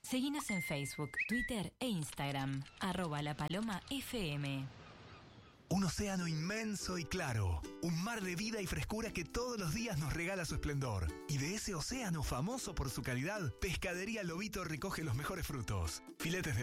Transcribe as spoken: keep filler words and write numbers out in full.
Seguinos en Facebook, Twitter e Instagram, arroba La Paloma F M. Un océano inmenso y claro, un mar de vida y frescura que todos los días nos regala su esplendor. Y de ese océano famoso por su calidad, Pescadería Lobito recoge los mejores frutos. Filetes de